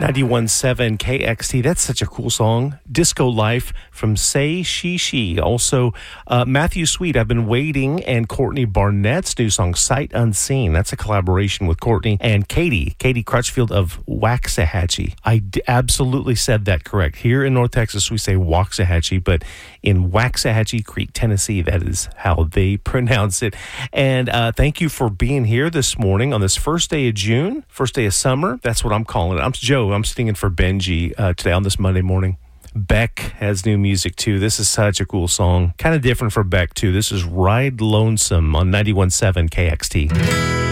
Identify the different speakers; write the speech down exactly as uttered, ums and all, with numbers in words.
Speaker 1: ninety-one point seven K X T. That's such a cool song. Disco Life from Say She She. Also, uh, Matthew Sweet, I've Been Waiting, and Courtney Barnett's new song, Sight Unseen. That's a collaboration with Courtney and Katie, Katie Crutchfield of Waxahachie. I d- absolutely said that correct. Here in North Texas, we say Waxahachie, but in Waxahachie Creek, Tennessee, that is how they pronounce it. And uh, thank you for being here this morning on this first day of June, first day of summer. That's what I'm calling it. I'm Joe. I'm sitting in for Benji uh, today on this Monday morning. Beck has new music too. This is such a cool song. Kind of different for Beck too. This is Ride Lonesome on ninety-one point seven K X T.